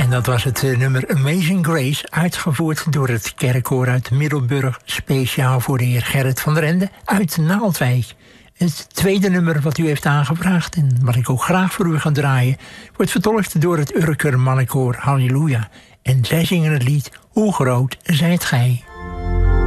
En dat was het nummer Amazing Grace, uitgevoerd door het kerkkoor uit Middelburg, speciaal voor de heer Gerrit van der Ende uit Naaldwijk. Het tweede nummer wat u heeft aangevraagd en wat ik ook graag voor u ga draaien, wordt vertolkt door het Urker mannenkoor Halleluja. En zij zingen het lied Hoe groot zijt gij?